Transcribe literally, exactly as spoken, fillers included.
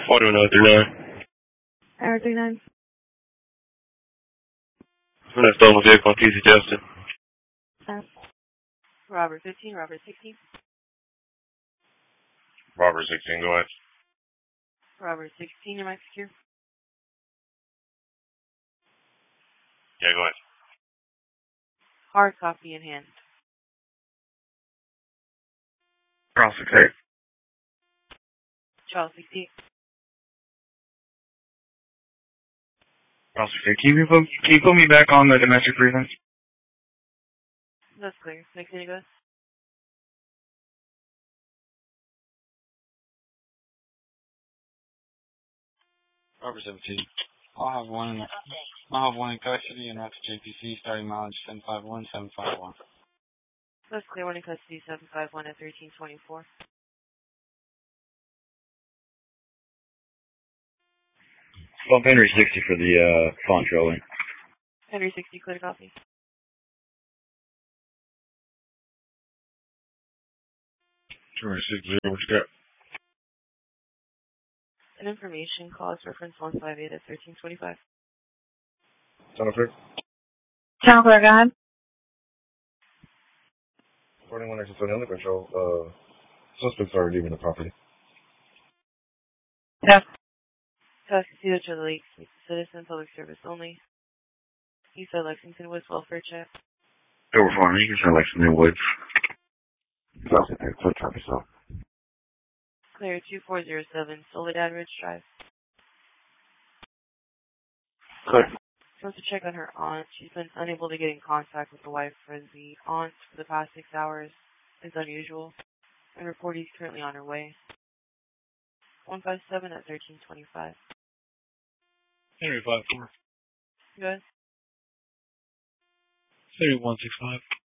Auto nine three nine. Air three nine. From that stolen vehicle on T C Justin. Uh, Robert fifteen, Robert sixteen. Robert sixteen, go ahead. Robert sixteen, am I secure? Yeah, go ahead. Hard copy in hand. Charles sixteen. Charles sixteen. Charles sixteen. Can you, put, can you put me back on the domestic frequency? That's clear. Next thing it goes. Robert seventeen. I'll have one in, I'll have one in custody and that's J P C starting mileage seven five one seven five one. That's clear. One in custody, seven five one at thirteen twenty-four. Bump Henry sixty for the uh, font trolling. Henry sixty, clear copy. Henry sixty, what you got? An information cause reference one five eight at thirteen twenty-five. Tunnel clear. Channel clear, go ahead. forty-one exit twenty under control. Uh, suspects are leaving the property. Yes. Casino to the Lakes, citizen, public service only. You said Lexington Woods, welfare check. Over four, you can say Lexington Woods. That's it, click copy, so. Clear two four zero seven, Soledad Ridge Drive. Clear. She wants to check on her aunt. She's been unable to get in contact with the wife for the aunt for the past six hours. It's unusual. And report he's currently on her way. one five seven at thirteen twenty-five. Henry five four. Good. Henry one six five.